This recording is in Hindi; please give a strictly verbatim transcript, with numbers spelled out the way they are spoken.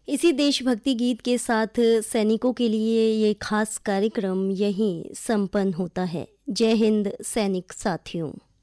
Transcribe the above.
इसी देशभक्ति गीत के साथ सैनिकों के लिए ये खास कार्यक्रम यहीं संपन्न होता है। जय हिंद सैनिक साथियों।